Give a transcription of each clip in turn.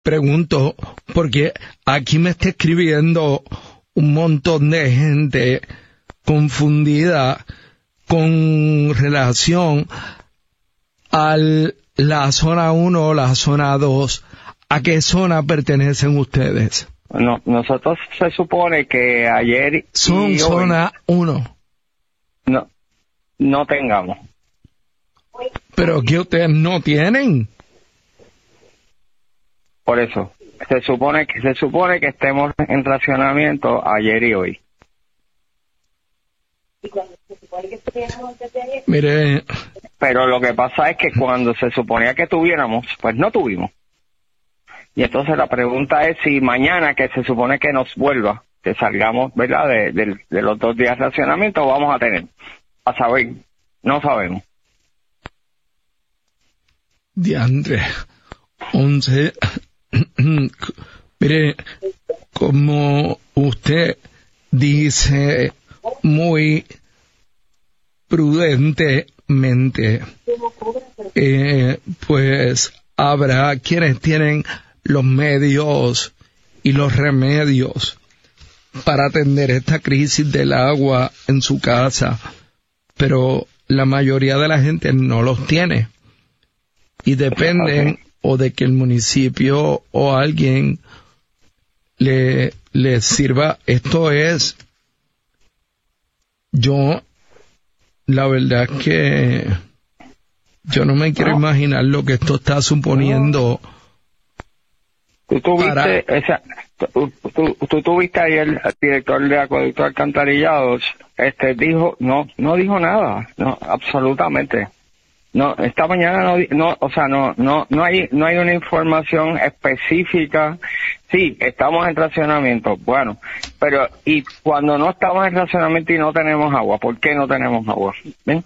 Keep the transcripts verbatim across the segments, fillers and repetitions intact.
pregunto, porque aquí me está escribiendo un montón de gente confundida con relación a la zona uno o la zona dos. ¿A qué zona pertenecen ustedes? No, nosotros se supone que ayer son y zona uno. No, no tengamos. ¿Pero qué ustedes no tienen? Por eso, se supone que se supone que estemos en racionamiento ayer y hoy. Mire, pero lo que pasa es que cuando se suponía que tuviéramos, pues no tuvimos. Y entonces la pregunta es si mañana, que se supone que nos vuelva, que salgamos, ¿verdad?, de, de, de los dos días de racionamiento, vamos a tener. A saber, no sabemos. Diandre, once. Mire, como usted dice muy prudentemente, eh, pues habrá quienes tienen los medios y los remedios para atender esta crisis del agua en su casa, pero la mayoría de la gente no los tiene y dependen okay. o de que el municipio o alguien le, le sirva. Esto es, yo la verdad es que yo no me quiero no. imaginar lo que esto está suponiendo. Tú tuviste, para... esa, tú, tú, tú tuviste ayer el director de Acueducto Alcantarillados, este dijo, no, no dijo nada, no, absolutamente. No, esta mañana no, no, o sea, no, no, no hay, no hay una información específica. Sí, estamos en racionamiento, bueno, pero y cuando no estamos en racionamiento y no tenemos agua, ¿por qué no tenemos agua? ¿Ven?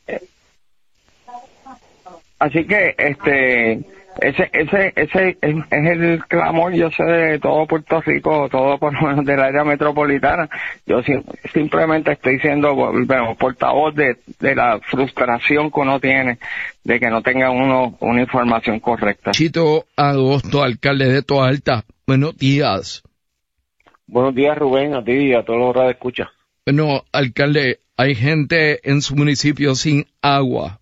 Así que, este, ese, ese, ese es, es el clamor, yo sé, de todo Puerto Rico, todo por lo menos del área metropolitana. Yo sim, simplemente estoy siendo, bueno, portavoz de, de la frustración que uno tiene de que no tenga uno una información correcta. Chito Agosto, alcalde de Toalta, buenos días. Buenos días, Rubén, a ti y a todos los que escuchan. Bueno, alcalde, hay gente en su municipio sin agua.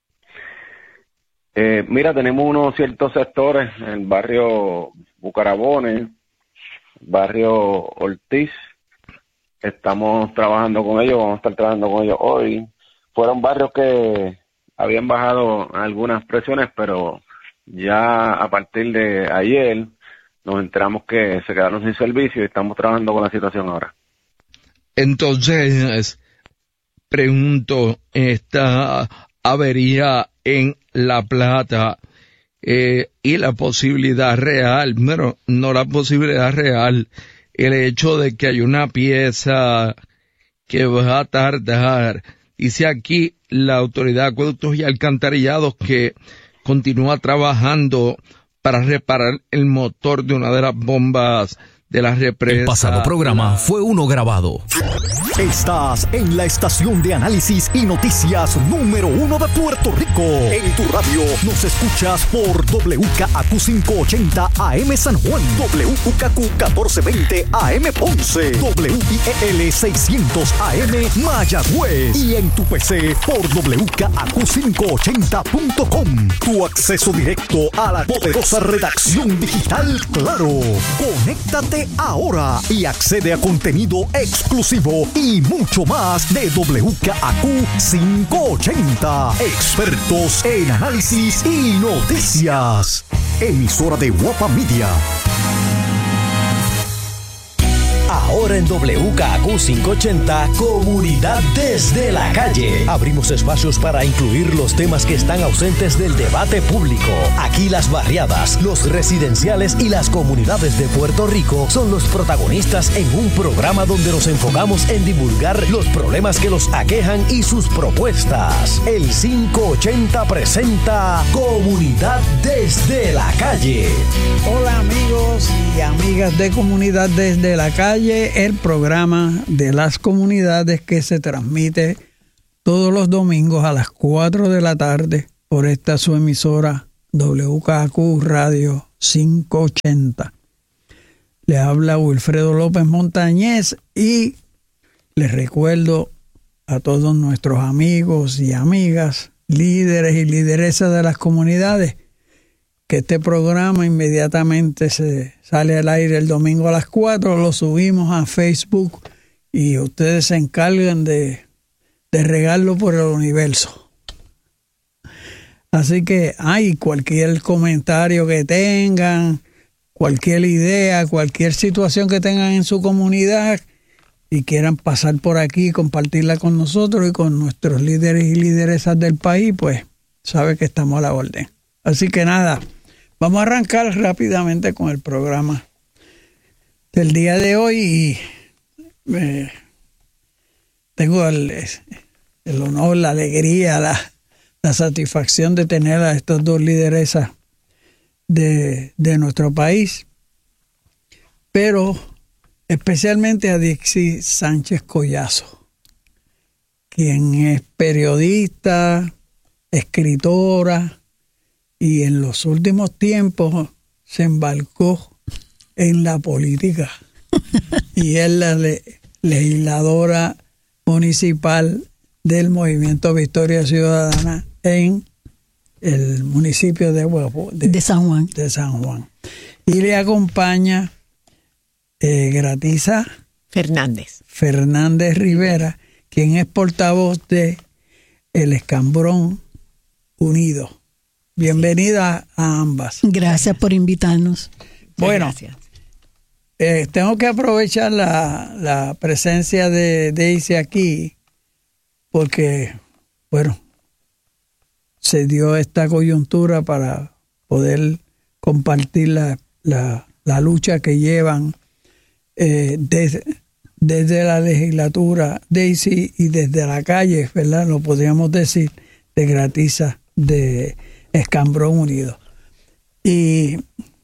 Eh, mira, tenemos unos ciertos sectores en el barrio Bucarabones, barrio Ortiz. Estamos trabajando con ellos, vamos a estar trabajando con ellos hoy. Fueron barrios que habían bajado algunas presiones, pero ya a partir de ayer nos enteramos que se quedaron sin servicio y estamos trabajando con la situación ahora. Entonces, pregunto, esta avería en La Plata eh, y la posibilidad real, bueno, no la posibilidad real, el hecho de que hay una pieza que va a tardar. Dice aquí la Autoridad de Acueductos y Alcantarillados que continúa trabajando para reparar el motor de una de las bombas de la represa. El pasado programa fue uno grabado. Estás en la estación de análisis y noticias número uno de Puerto Rico. En tu radio nos escuchas por W K A Q quinientos ochenta A M San Juan, W K Q catorce veinte A M Ponce, W I E L seiscientos A M Mayagüez y en tu P C por W K A Q quinientos ochenta punto com. Tu acceso directo a la poderosa redacción digital Claro. Conéctate ahora y accede a contenido exclusivo y mucho más de W K A Q quinientos ochenta. Expertos en análisis y noticias. Emisora de Guapa Media. Ahora en W K A Q quinientos ochenta, Comunidad desde la calle. Abrimos espacios para incluir los temas que están ausentes del debate público. Aquí las barriadas, los residenciales y las comunidades de Puerto Rico son los protagonistas en un programa donde nos enfocamos en divulgar los problemas que los aquejan y sus propuestas. El quinientos ochenta presenta Comunidad desde la calle. Hola amigos y amigas de Comunidad desde la calle, el programa de las comunidades que se transmite todos los domingos a las cuatro de la tarde por esta su emisora W K Q Radio cinco ochenta. Le habla Wilfredo López Montañez y les recuerdo a todos nuestros amigos y amigas, líderes y lideresas de las comunidades, que este programa inmediatamente se sale al aire el domingo a las cuatro, lo subimos a Facebook y ustedes se encargan de, de regarlo por el universo. Así que hay cualquier comentario que tengan, cualquier idea, cualquier situación que tengan en su comunidad y quieran pasar por aquí y compartirla con nosotros y con nuestros líderes y lideresas del país, pues sabe que estamos a la orden. Así que nada, vamos a arrancar rápidamente con el programa del día de hoy y eh, tengo el, el honor, la alegría, la, la satisfacción de tener a estas dos lideresas de, de nuestro país, pero especialmente a Dixie Sánchez Collazo, quien es periodista, escritora, y en los últimos tiempos se embarcó en la política. Y es la le, legisladora municipal del Movimiento Victoria Ciudadana en el municipio de, de, de San Juan. De San Juan. Y le acompaña eh, Gratiza Fernández. Fernández Rivera, quien es portavoz de El Escambrón Unido. Bienvenida a ambas. Gracias por invitarnos. Bueno, gracias. Eh, tengo que aprovechar la, la presencia de Daisy aquí porque, bueno, se dio esta coyuntura para poder compartir la, la, la lucha que llevan eh, desde, desde la legislatura, Daisy, y desde la calle, ¿verdad? Lo podríamos decir, de Gratiza de Escambrón Unido. ¿Y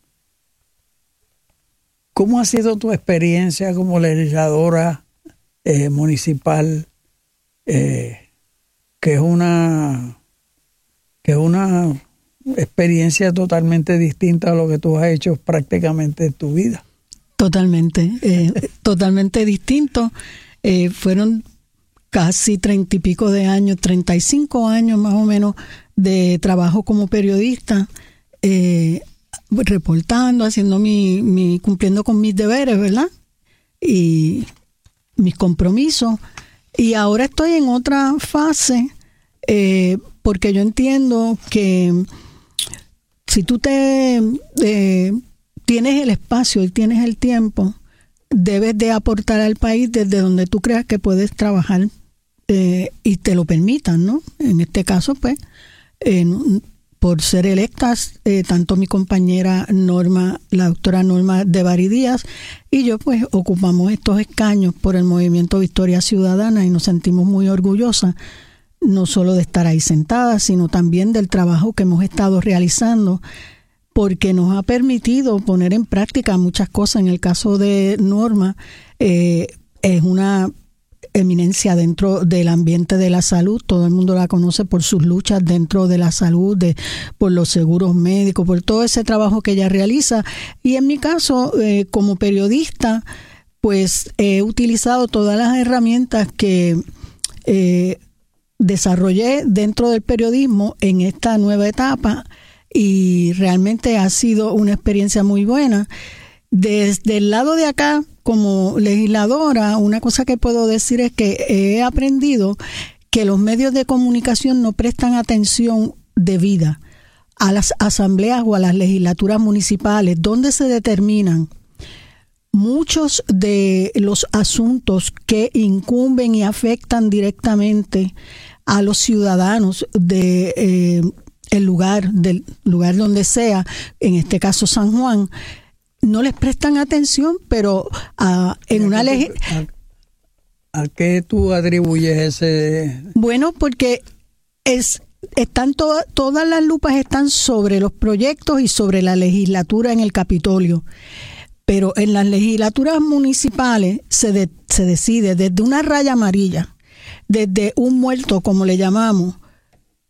cómo ha sido tu experiencia como legisladora eh, municipal, eh, que es una que es una experiencia totalmente distinta a lo que tú has hecho prácticamente en tu vida? Totalmente, eh, totalmente distinto. Eh, fueron casi treinta y pico de años, treinta y cinco años más o menos de trabajo como periodista, eh, reportando, haciendo mi, mi, cumpliendo con mis deberes, ¿verdad? Y mis compromisos. Y ahora estoy en otra fase, eh, porque yo entiendo que si tú te eh, tienes el espacio y tienes el tiempo, debes de aportar al país desde donde tú creas que puedes trabajar eh, y te lo permitan, ¿no? En este caso, pues, Eh, por ser electas, eh, tanto mi compañera Norma, la doctora Norma de Bari Díaz, y yo, pues ocupamos estos escaños por el Movimiento Victoria Ciudadana y nos sentimos muy orgullosas, no solo de estar ahí sentadas, sino también del trabajo que hemos estado realizando, porque nos ha permitido poner en práctica muchas cosas. En el caso de Norma, eh, es una eminencia dentro del ambiente de la salud. Todo el mundo la conoce por sus luchas dentro de la salud, de, por los seguros médicos, por todo ese trabajo que ella realiza. Y en mi caso, eh, como periodista, pues he utilizado todas las herramientas que eh, desarrollé dentro del periodismo en esta nueva etapa y realmente ha sido una experiencia muy buena. Desde el lado de acá, como legisladora, una cosa que puedo decir es que he aprendido que los medios de comunicación no prestan atención debida a las asambleas o a las legislaturas municipales, donde se determinan muchos de los asuntos que incumben y afectan directamente a los ciudadanos de eh, el lugar, del lugar donde sea, en este caso San Juan. No les prestan atención, pero uh, en una ley... ¿A, ¿A qué tú atribuyes ese...? Bueno, porque es están to, todas las lupas están sobre los proyectos y sobre la legislatura en el Capitolio. Pero en las legislaturas municipales se, de, se decide desde una raya amarilla, desde un muerto, como le llamamos,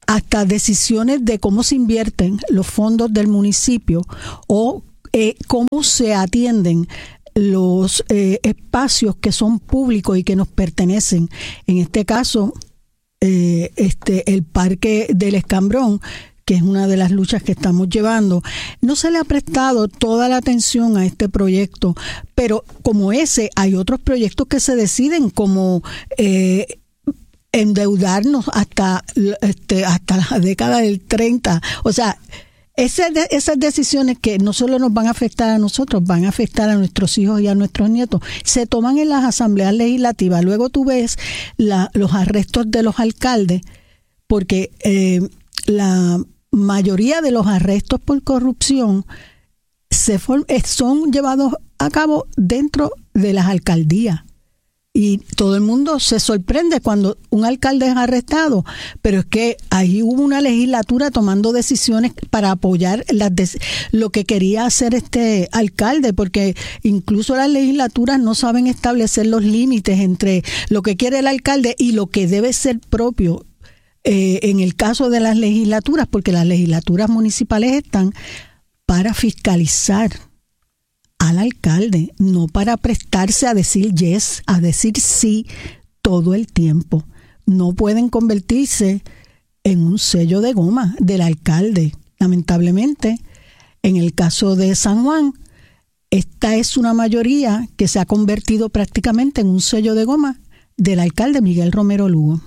hasta decisiones de cómo se invierten los fondos del municipio o eh, cómo se atienden los eh, espacios que son públicos y que nos pertenecen. En este caso, eh, este el Parque del Escambrón, que es una de las luchas que estamos llevando, no se le ha prestado toda la atención a este proyecto, pero como ese hay otros proyectos que se deciden, como eh, endeudarnos hasta este, hasta la década del treinta. O sea, ese, esas decisiones que no solo nos van a afectar a nosotros, van a afectar a nuestros hijos y a nuestros nietos, se toman en las asambleas legislativas. Luego tú ves la, los arrestos de los alcaldes, porque eh, la mayoría de los arrestos por corrupción se form, son llevados a cabo dentro de las alcaldías. Y todo el mundo se sorprende cuando un alcalde es arrestado, pero es que ahí hubo una legislatura tomando decisiones para apoyar las de, lo que quería hacer este alcalde, porque incluso las legislaturas no saben establecer los límites entre lo que quiere el alcalde y lo que debe ser propio. Eh, en el caso de las legislaturas, porque las legislaturas municipales están para fiscalizar al alcalde, no para prestarse a decir yes, a decir sí todo el tiempo. No pueden convertirse en un sello de goma del alcalde. Lamentablemente, en el caso de San Juan, esta es una mayoría que se ha convertido prácticamente en un sello de goma del alcalde Miguel Romero Lugo.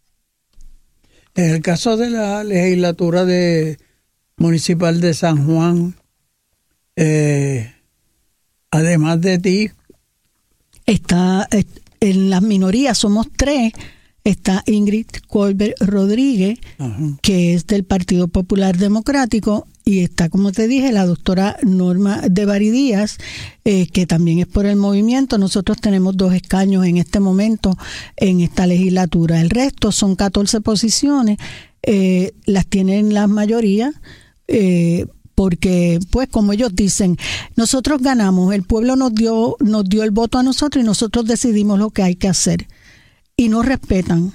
En el caso de la legislatura de municipal de San Juan, eh, además de ti, está en las minorías, somos tres. Está Ingrid Colbert Rodríguez, uh-huh. que es del Partido Popular Democrático, y está, como te dije, la doctora Norma de Bari Díaz, eh, que también es por el movimiento. Nosotros tenemos dos escaños en este momento en esta legislatura. El resto son catorce posiciones, eh, las tienen las mayorías, eh, porque, pues, como ellos dicen, nosotros ganamos, el pueblo nos dio, nos dio el voto a nosotros y nosotros decidimos lo que hay que hacer. Y no respetan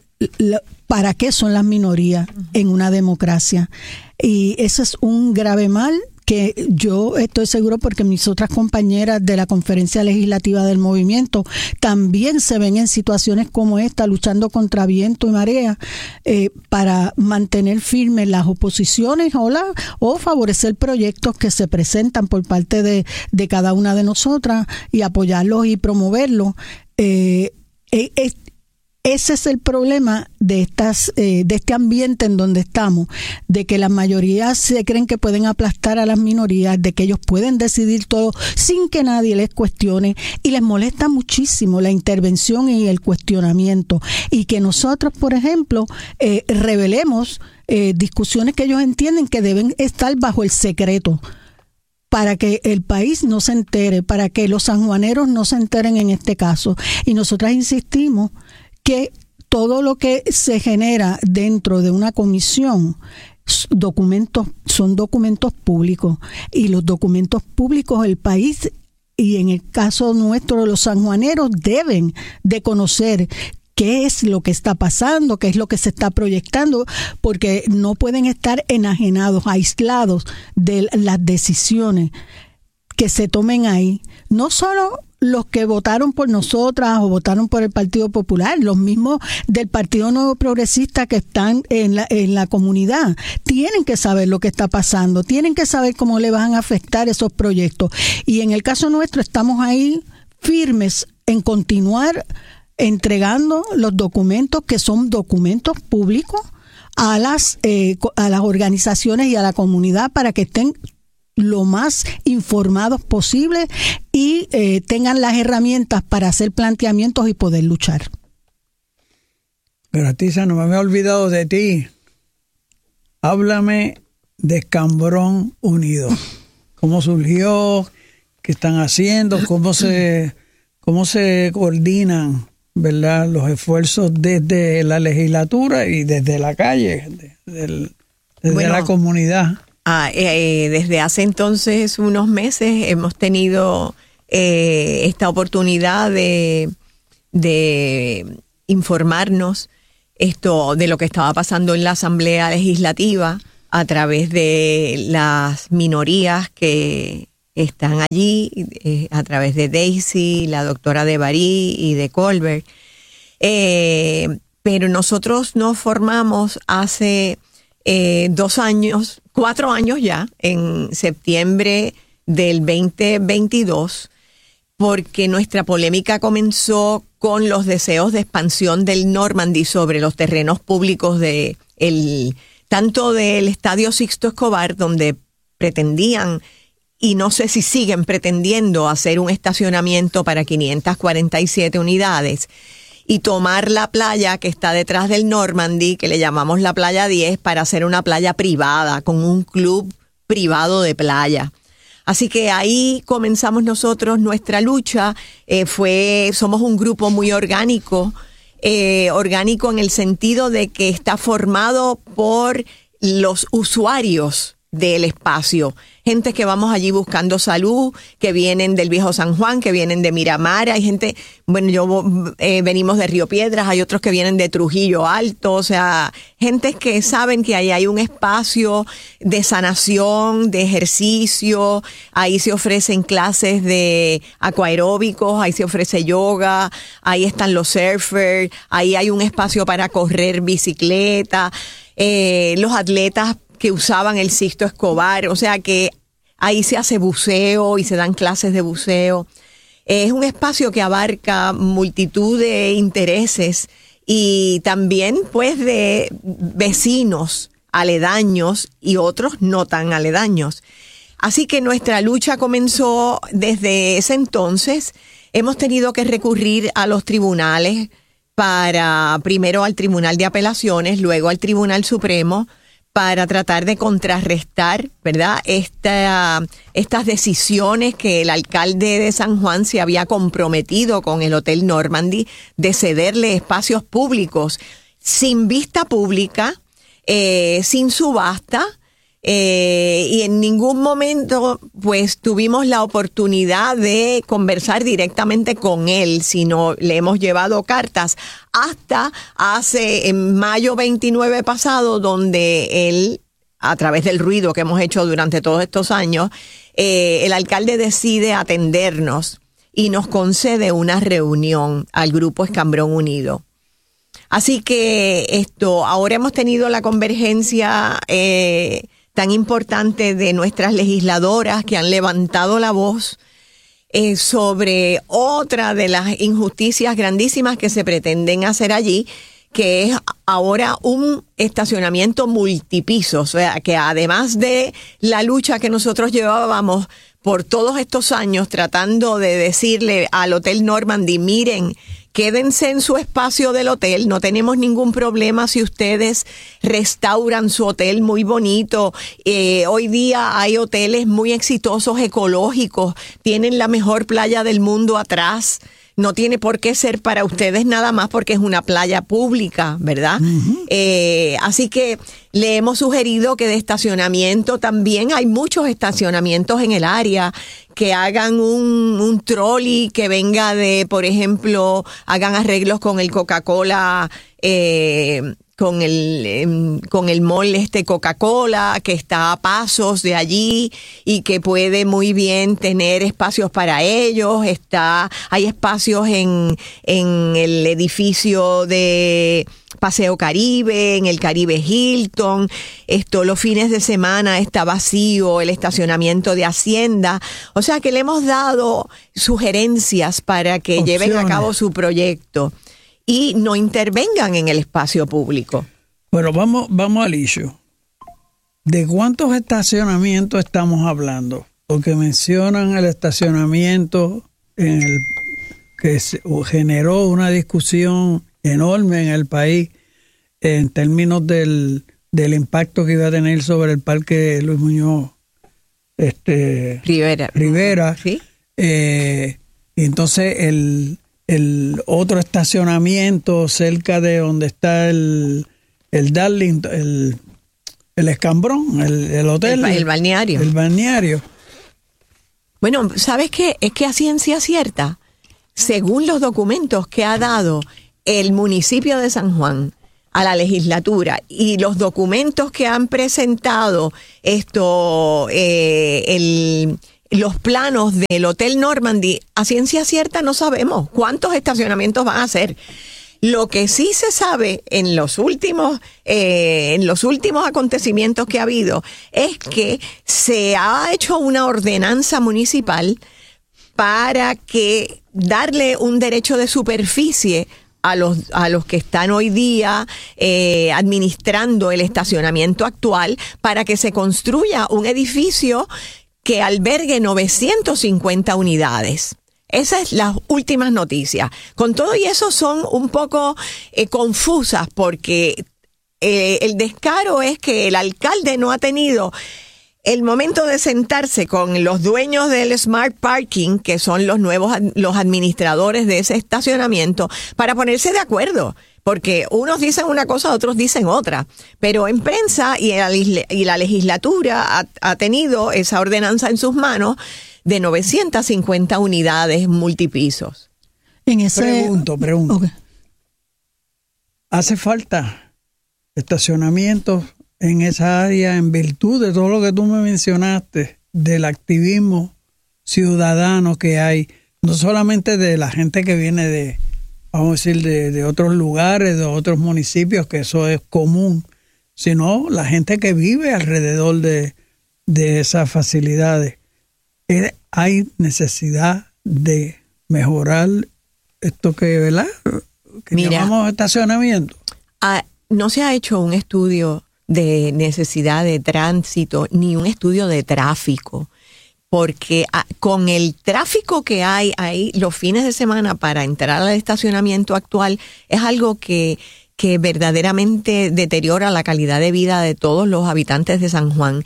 para qué son las minorías en una democracia. Y eso es un grave mal que yo estoy seguro, porque mis otras compañeras de la conferencia legislativa del movimiento también se ven en situaciones como esta, luchando contra viento y marea, eh, para mantener firmes las oposiciones o, la, o favorecer proyectos que se presentan por parte de, de cada una de nosotras y apoyarlos y promoverlos. Eh, eh, eh, Ese es el problema de estas eh, de este ambiente en donde estamos, de que la mayoría se creen que pueden aplastar a las minorías, de que ellos pueden decidir todo sin que nadie les cuestione, y les molesta muchísimo la intervención y el cuestionamiento, y que nosotros, por ejemplo, eh, revelemos eh, discusiones que ellos entienden que deben estar bajo el secreto, para que el país no se entere, para que los sanjuaneros no se enteren en este caso. Y nosotras insistimos que todo lo que se genera dentro de una comisión, documentos, son documentos públicos, y los documentos públicos el país, y en el caso nuestro los sanjuaneros, deben de conocer qué es lo que está pasando, qué es lo que se está proyectando, porque no pueden estar enajenados, aislados de las decisiones que se tomen ahí. No solo los que votaron por nosotras o votaron por el Partido Popular, los mismos del Partido Nuevo Progresista que están en la, en la comunidad, tienen que saber lo que está pasando, tienen que saber cómo le van a afectar esos proyectos. Y en el caso nuestro estamos ahí firmes en continuar entregando los documentos, que son documentos públicos, a las, eh, a las organizaciones y a la comunidad, para que estén lo más informados posible y eh, tengan las herramientas para hacer planteamientos y poder luchar. Gratiza, no me había olvidado de ti. Háblame de Escambrón Unido. ¿Cómo surgió? ¿Qué están haciendo? ¿Cómo se, cómo se coordinan, verdad, los esfuerzos desde la legislatura y desde la calle, desde, desde bueno, la comunidad? Ah, eh, desde hace entonces unos meses hemos tenido eh, esta oportunidad de, de informarnos esto de lo que estaba pasando en la Asamblea Legislativa a través de las minorías que están allí, eh, a través de Daisy, la doctora de Barí y de Colbert. Eh, pero nosotros nos formamos hace eh, dos años, cuatro años ya, en septiembre del veinte veintidós, porque nuestra polémica comenzó con los deseos de expansión del Normandy sobre los terrenos públicos de el, tanto del Estadio Sixto Escobar, donde pretendían, y no sé si siguen pretendiendo, hacer un estacionamiento para quinientas cuarenta y siete unidades, y tomar la playa que está detrás del Normandy, que le llamamos la Playa diez, para hacer una playa privada, con un club privado de playa. Así que ahí comenzamos nosotros nuestra lucha. Eh, fue, somos un grupo muy orgánico, eh, orgánico en el sentido de que está formado por los usuarios del espacio. Gente que vamos allí buscando salud, que vienen del Viejo San Juan, que vienen de Miramar, hay gente, bueno, yo eh, venimos de Río Piedras, hay otros que vienen de Trujillo Alto, o sea, gente que saben que ahí hay un espacio de sanación, de ejercicio, ahí se ofrecen clases de aquaeróbicos, ahí se ofrece yoga, ahí están los surfers, ahí hay un espacio para correr bicicleta, eh, los atletas que usaban el Sixto Escobar, o sea que ahí se hace buceo y se dan clases de buceo. Es un espacio que abarca multitud de intereses y también pues de vecinos aledaños y otros no tan aledaños. Así que nuestra lucha comenzó desde ese entonces. Hemos tenido que recurrir a los tribunales, para primero al Tribunal de Apelaciones, luego al Tribunal Supremo, para tratar de contrarrestar, ¿verdad?, Esta, estas decisiones que el alcalde de San Juan se había comprometido con el Hotel Normandy de cederle espacios públicos sin vista pública, eh, sin subasta, eh, y en ningún momento pues tuvimos la oportunidad de conversar directamente con él, sino le hemos llevado cartas hasta hace en mayo veintinueve pasado, donde él, a través del ruido que hemos hecho durante todos estos años, eh, el alcalde decide atendernos y nos concede una reunión al Grupo Escambrón Unido. Así que esto, ahora hemos tenido la convergencia eh, tan importante de nuestras legisladoras que han levantado la voz eh, sobre otra de las injusticias grandísimas que se pretenden hacer allí, que es ahora un estacionamiento multipiso, o sea, que además de la lucha que nosotros llevábamos por todos estos años tratando de decirle al Hotel Normandy, miren, quédense en su espacio del hotel, no tenemos ningún problema si ustedes restauran su hotel muy bonito. Eh, hoy día hay hoteles muy exitosos ecológicos, tienen la mejor playa del mundo atrás. No tiene por qué ser para ustedes nada más porque es una playa pública, ¿verdad? Uh-huh. Eh, así que le hemos sugerido que de estacionamiento también hay muchos estacionamientos en el área, que hagan un, un trolley que venga de, por ejemplo, hagan arreglos con el Coca-Cola, eh, con el eh, con el mall este Coca-Cola, que está a pasos de allí y que puede muy bien tener espacios para ellos. Está, hay espacios en, en el edificio de Paseo Caribe, en el Caribe Hilton. Esto, los fines de semana está vacío el estacionamiento de Hacienda. O sea que le hemos dado sugerencias para que Opciones. lleven a cabo su proyecto y no intervengan en el espacio público. Bueno, vamos, vamos al issue. ¿De cuántos estacionamientos estamos hablando? Porque mencionan el estacionamiento en el, que se, generó una discusión enorme en el país en términos del, del impacto que iba a tener sobre el Parque Luis Muñoz este, Rivera. Rivera. ¿Sí? Eh, y entonces el... el otro estacionamiento cerca de donde está el, el Darling, el, el Escambrón, el, el hotel. El, el balneario. El balneario. Bueno, ¿sabes qué? Es que a ciencia cierta, según los documentos que ha dado el municipio de San Juan a la legislatura y los documentos que han presentado esto, eh, el, los planos del Hotel Normandy, a ciencia cierta no sabemos cuántos estacionamientos van a hacer. Lo que sí se sabe en los últimos, eh, en los últimos acontecimientos que ha habido es que se ha hecho una ordenanza municipal para que darle un derecho de superficie a los a los que están hoy día eh, administrando el estacionamiento actual para que se construya un edificio que albergue novecientas cincuenta unidades. Esas son las últimas noticias. Con todo y eso son un poco eh, confusas porque eh, el descaro es que el alcalde no ha tenido el momento de sentarse con los dueños del Smart Parking, que son los nuevos, los administradores de ese estacionamiento, para ponerse de acuerdo. Porque unos dicen una cosa, otros dicen otra. Pero en prensa y la, y la legislatura ha, ha tenido esa ordenanza en sus manos de novecientas cincuenta unidades multipisos. En ese... Pregunto, pregunto. Okay. ¿Hace falta estacionamientos en esa área en virtud de todo lo que tú me mencionaste, del activismo ciudadano que hay, no solamente de la gente que viene de, vamos a decir, de, de otros lugares, de otros municipios, que eso es común, sino la gente que vive alrededor de, de esas facilidades? Hay necesidad de mejorar esto que, ¿verdad?, que Mira, llamamos estacionamiento. Ah, no se ha hecho un estudio de necesidad de tránsito ni un estudio de tráfico, porque ah, con el tráfico que hay ahí los fines de semana para entrar al estacionamiento actual es algo que, que verdaderamente deteriora la calidad de vida de todos los habitantes de San Juan.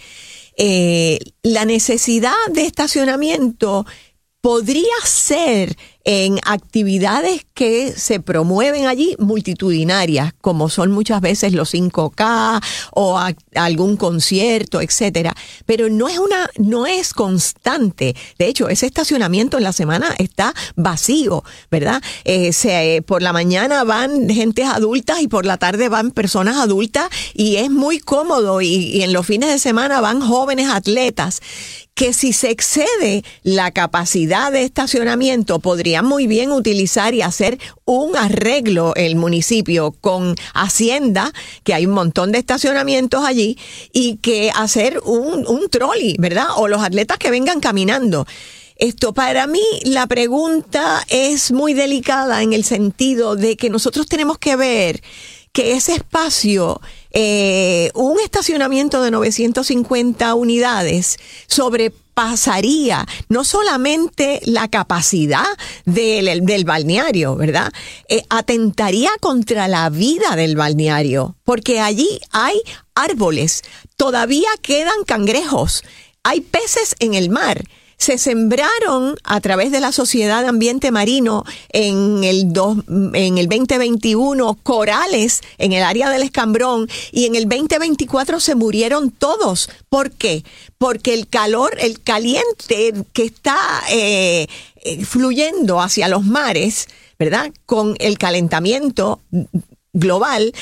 Eh, la necesidad de estacionamiento podría ser en actividades que se promueven allí multitudinarias, como son muchas veces los cinco K o a, algún concierto, etcétera. Pero no es una, no es constante. De hecho, ese estacionamiento en la semana está vacío, ¿verdad? Eh, se, eh, por la mañana van gentes adultas y por la tarde van personas adultas y es muy cómodo y, y en los fines de semana van jóvenes atletas que si se excede la capacidad de estacionamiento podría muy bien utilizar y hacer un arreglo el municipio con Hacienda, que hay un montón de estacionamientos allí, y que hacer un, un trolley, ¿verdad? O los atletas que vengan caminando. Esto, para mí, la pregunta es muy delicada en el sentido de que nosotros tenemos que ver que ese espacio, eh, un estacionamiento de novecientas cincuenta unidades, sobrepasaría no solamente la capacidad del, del balneario, ¿verdad? Eh, atentaría contra la vida del balneario, porque allí hay árboles, todavía quedan cangrejos, hay peces en el mar. Se sembraron a través de la Sociedad de Ambiente Marino en el, dos, en el veinte veintiuno corales en el área del Escambrón y en el veinte veinticuatro se murieron todos. ¿Por qué? Porque el calor, el caliente que está eh, eh, fluyendo hacia los mares, ¿verdad? Con el calentamiento global,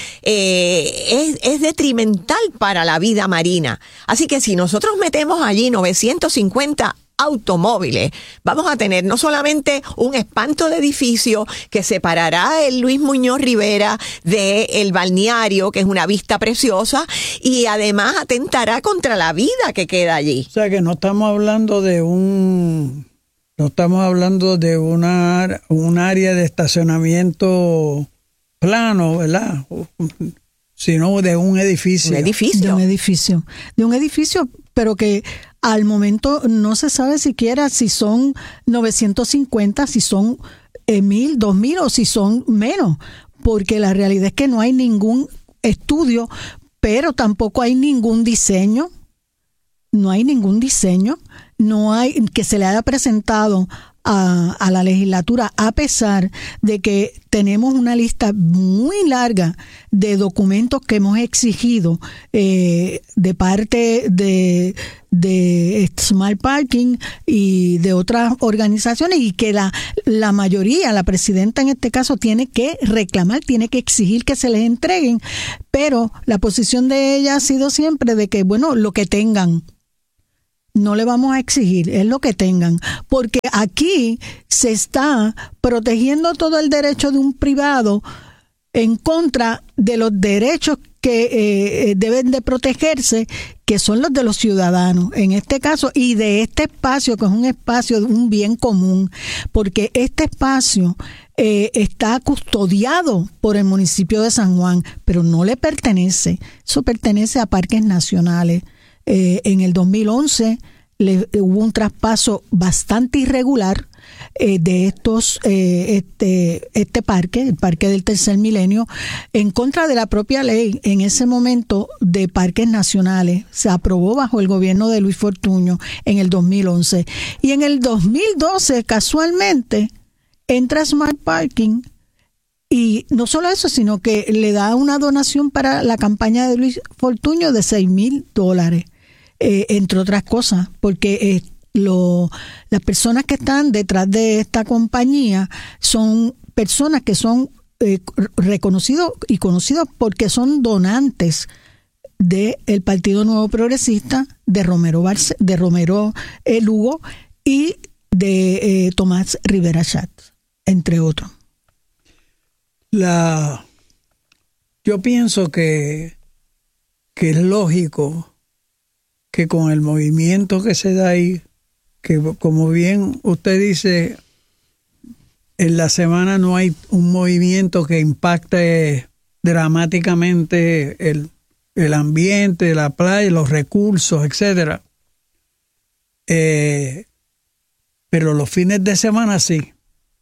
eh, es, es detrimental para la vida marina. Así que si nosotros metemos allí novecientos cincuenta automóviles, vamos a tener no solamente un espanto de edificio que separará el Luis Muñoz Rivera del balneario, que es una vista preciosa, y además atentará contra la vida que queda allí. O sea que no estamos hablando de un no estamos hablando de una un área de estacionamiento plano, ¿verdad? Sino de un edificio. Un edificio. De un edificio. De un edificio, pero que al momento no se sabe siquiera si son novecientos cincuenta, si son eh, mil, dos mil o si son menos, porque la realidad es que no hay ningún estudio, pero tampoco hay ningún diseño, no hay ningún diseño, no hay que se le haya presentado a, a la legislatura, a pesar de que tenemos una lista muy larga de documentos que hemos exigido eh, de parte de, de Smart Parking y de otras organizaciones, y que la, la mayoría, la presidenta en este caso, tiene que reclamar, tiene que exigir que se les entreguen, pero la posición de ella ha sido siempre de que, bueno, lo que tengan. No le vamos a exigir, es lo que tengan, porque aquí se está protegiendo todo el derecho de un privado en contra de los derechos que eh, deben de protegerse, que son los de los ciudadanos, en este caso, y de este espacio, que es un espacio de un bien común, porque este espacio eh, está custodiado por el municipio de San Juan, pero no le pertenece, eso pertenece a Parques Nacionales. Eh, en el dos mil once le, hubo un traspaso bastante irregular eh, de estos eh, este, este parque, el Parque del Tercer Milenio, en contra de la propia ley en ese momento de Parques Nacionales. Se aprobó bajo el gobierno de Luis Fortuño en el dos mil once. Y en el dos mil doce, casualmente, entra Smart Parking. Y no solo eso, sino que le da una donación para la campaña de Luis Fortuño de seis mil dólares, eh, entre otras cosas, porque eh, lo, las personas que están detrás de esta compañía son personas que son eh, reconocidos y conocidos porque son donantes del Partido Nuevo Progresista, de Romero, Barce, de Romero eh, Lugo y de eh, Tomás Rivera Schatz, entre otros. La, yo pienso que, que es lógico que con el movimiento que se da ahí, que como bien usted dice, en la semana no hay un movimiento que impacte dramáticamente el, el ambiente, la playa, los recursos, etcétera. Eh, pero los fines de semana sí.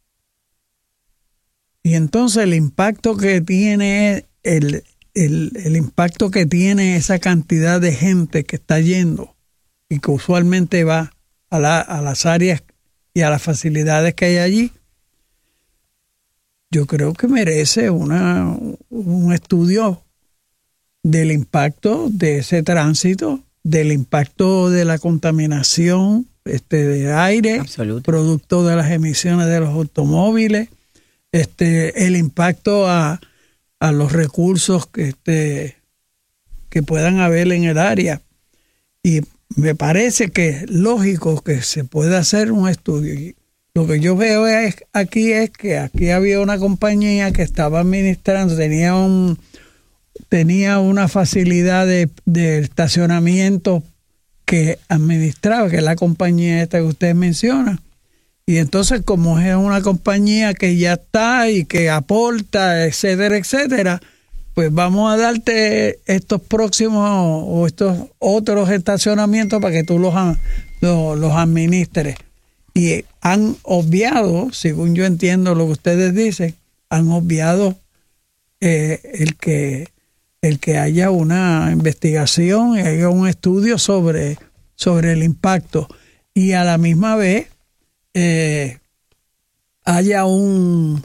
Y entonces el impacto que tiene el, el, el impacto que tiene esa cantidad de gente que está yendo y que usualmente va a, la, a las áreas y a las facilidades que hay allí, yo creo que merece una, un estudio del impacto de ese tránsito, del impacto de la contaminación este, de aire, Absoluto. Producto de las emisiones de los automóviles, Este, el impacto a, a los recursos que, este, que puedan haber en el área. Y me parece que es lógico que se pueda hacer un estudio. Y lo que yo veo es, aquí es que aquí había una compañía que estaba administrando, tenía un tenía una facilidad de, de estacionamiento que administraba, que es la compañía esta que ustedes mencionan. Y entonces, como es una compañía que ya está y que aporta, etcétera, etcétera, pues vamos a darte estos próximos o estos otros estacionamientos para que tú los, los, los administres. Y han obviado, según yo entiendo lo que ustedes dicen, han obviado eh, el que el que haya una investigación y haya un estudio sobre, sobre el impacto. Y a la misma vez Eh, haya un,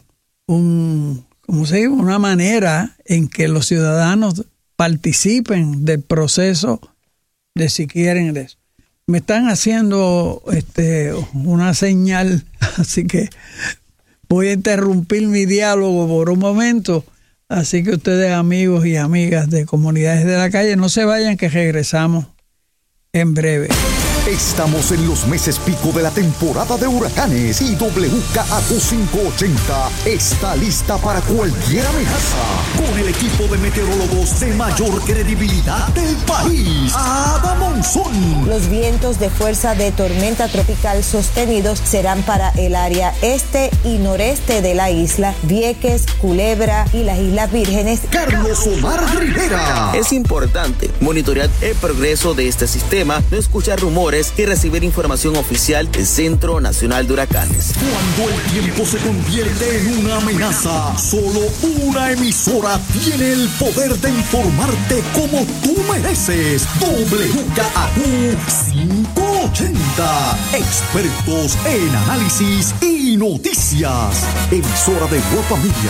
un ¿cómo se dice? Una manera en que los ciudadanos participen del proceso de si quieren de eso. Me están haciendo este una señal, así que voy a interrumpir mi diálogo por un momento, así que ustedes, amigos y amigas de Comunidades de la Calle, no se vayan, que regresamos en breve. Estamos en los meses pico de la temporada de huracanes y W K A Q quinientos ochenta está lista para cualquier amenaza. Con el equipo de meteorólogos de mayor credibilidad del país, Ada Monzón. Los vientos de fuerza de tormenta tropical sostenidos serán para el área este y noreste de la isla, Vieques, Culebra y las Islas Vírgenes. Carlos Omar Rivera. Es importante monitorear el progreso de este sistema, no escuchar rumores mejores que recibir información oficial del Centro Nacional de Huracanes. Cuando el tiempo se convierte en una amenaza, solo una emisora tiene el poder de informarte como tú mereces. W K A Q quinientos ochenta. Expertos en análisis y noticias. Emisora de Guapa Media.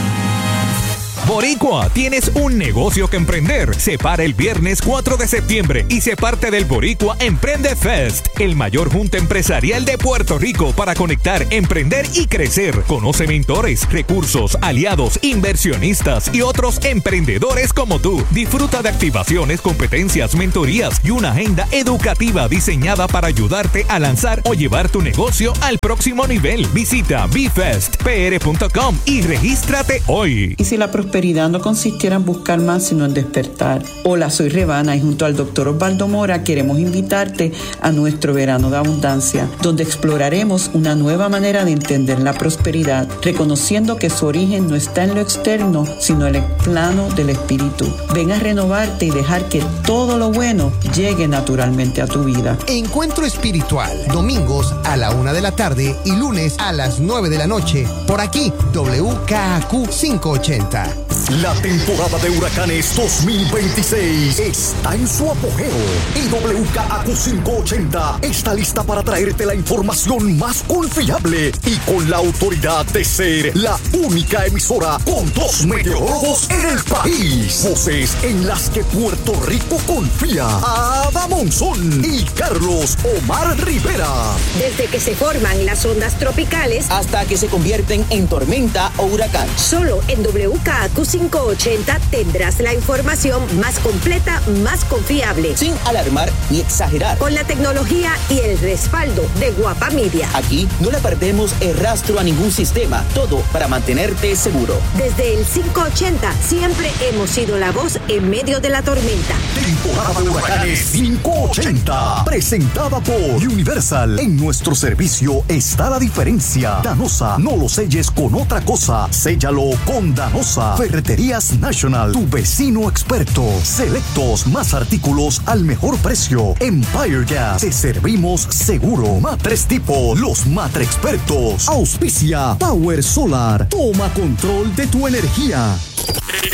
Boricua, tienes un negocio que emprender. Se para el viernes cuatro de septiembre y se parte del Boricua Emprende Fest, el mayor junta empresarial de Puerto Rico para conectar, emprender y crecer. Conoce mentores, recursos, aliados, inversionistas y otros emprendedores como tú. Disfruta de activaciones, competencias, mentorías y una agenda educativa diseñada para ayudarte a lanzar o llevar tu negocio al próximo nivel. Visita b fest p r punto com y regístrate hoy. ¿Y si la prosperidad no consistiera en buscar más sino en despertar? Hola, soy Revana y junto al doctor Osvaldo Mora queremos invitarte a nuestro verano de abundancia, donde exploraremos una nueva manera de entender la prosperidad, reconociendo que su origen no está en lo externo, sino en el plano del espíritu. Ven a renovarte y dejar que todo lo bueno llegue naturalmente a tu vida. Encuentro espiritual, domingos a la una de la tarde y lunes a las nueve de la noche, por aquí, W K A Q quinientos ochenta. La temporada de huracanes dos mil veintiséis está en su apogeo y W K A Q quinientos ochenta está lista para traerte la información más confiable y con la autoridad de ser la única emisora con dos meteorólogos en el país. Voces en las que Puerto Rico confía. Ada Monzón y Carlos Omar Rivera. Desde que se forman las ondas tropicales hasta que se convierten en tormenta o huracán. Solo en W K A Q quinientos ochenta tendrás la información más completa, más confiable. Sin alarmar ni exagerar. Con la tecnología y el respaldo de Guapa Media. Aquí no le perdemos el rastro a ningún sistema. Todo para mantenerte seguro. Desde el quinientos ochenta siempre hemos sido la voz en medio de la tormenta. Temporada de huracanes quinientos ochenta. Presentada por Universal. En nuestro servicio está la diferencia. Danosa, no lo selles con otra cosa. Séllalo con Danosa. Ferreterías National, tu vecino experto. Selectos, más artículos al mejor precio. Empire Gas, te servimos seguro. Matres Tipo, los Matre Expertos. Auspicia Power Solar, toma control de tu energía.